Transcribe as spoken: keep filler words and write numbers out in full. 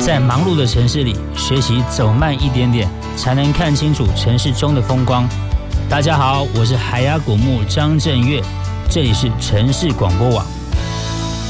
在忙碌的城市里学习走慢一点点，才能看清楚城市中的风光。大家好，我是海牙古木张震岳，这里是城市广播网。